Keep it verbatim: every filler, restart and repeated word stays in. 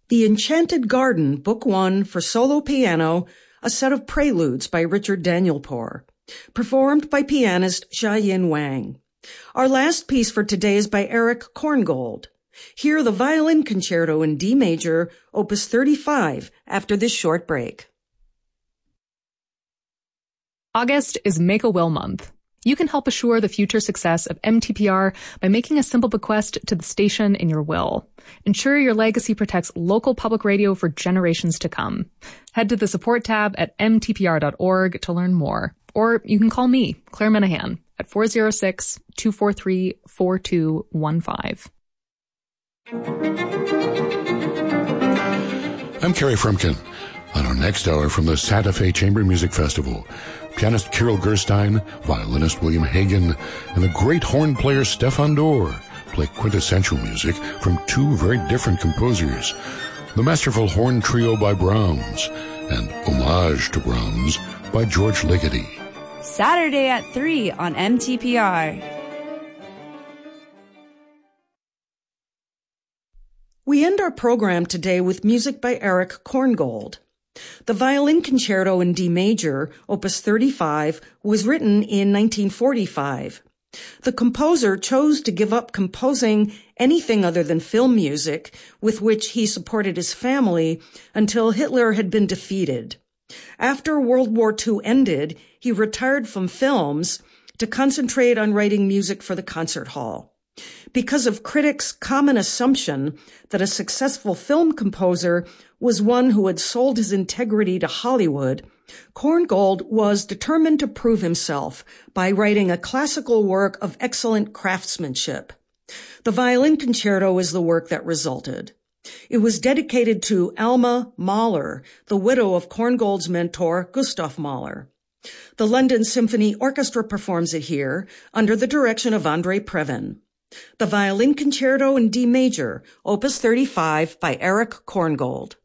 The Enchanted Garden, Book One for solo piano, a set of preludes by Richard Danielpour, performed by pianist Xiaoyin Wang. Our last piece for today is by Erich Korngold. Hear the Violin Concerto in D major, opus thirty-five, after this short break. August is Make a Will Month. You can help assure the future success of M T P R by making a simple bequest to the station in your will. Ensure your legacy protects local public radio for generations to come. Head to the support tab at m t p r dot org to learn more. Or you can call me, Claire Minahan, at four oh six, two four three, four two one five. I'm Kerry Frumkin. On our next hour from the Santa Fe Chamber Music Festival, pianist Kirill Gerstein, violinist William Hagen, and the great horn player Stefan Dorr play quintessential music from two very different composers. The masterful horn trio by Brahms and Homage to Brahms by George Ligeti. Saturday at three on M T P R. We end our program today with music by Erich Korngold. The Violin Concerto in D major, opus thirty-five, was written in nineteen forty-five. The composer chose to give up composing anything other than film music, with which he supported his family, until Hitler had been defeated. After World War Two ended, he retired from films to concentrate on writing music for the concert hall. Because of critics' common assumption that a successful film composer was one who had sold his integrity to Hollywood, Korngold was determined to prove himself by writing a classical work of excellent craftsmanship. The Violin Concerto is the work that resulted. It was dedicated to Alma Mahler, the widow of Korngold's mentor, Gustav Mahler. The London Symphony Orchestra performs it here under the direction of Andrei Previn. The Violin Concerto in D major, opus thirty-five by Erich Korngold.